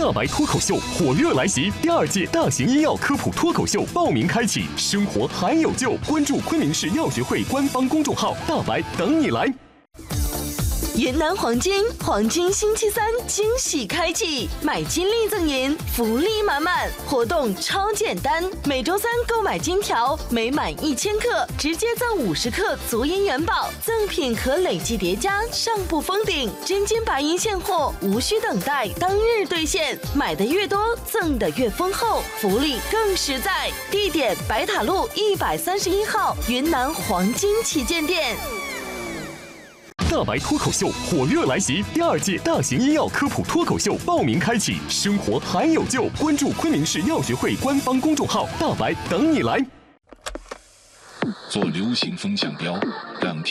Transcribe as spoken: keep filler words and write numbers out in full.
大白脱口秀火热来袭，第二届大型医药科普脱口秀报名开启，生活还有救，关注昆明市药学会官方公众号，大白等你来。 云南黄金黄金星期三惊喜开启，买金立赠银，福利满满，活动超简单，每周三购买金条，每满一千克直接赠五十克足银元宝，赠品可累计叠加，上不封顶，真金白银现货，无需等待，当日兑现，买的越多，赠的越丰厚，福利更实在。地点：白塔路一百三十一号云南黄金旗舰店。 大白脱口秀火热来袭，第二届大型医药科普脱口秀报名开启，生活还有救，关注昆明市药学会官方公众号，大白等你来。 做流行风向标，让